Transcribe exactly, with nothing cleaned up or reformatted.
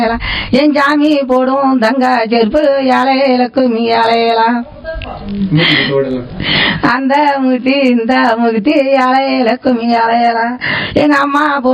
என் சாமி போடும் தங்க செருப்பு யாழையில கும்மி யாழையலாம் அந்த முட்டி இந்த முட்டி யாழையில கும்மி யாழையலாம் எங்க அம்மா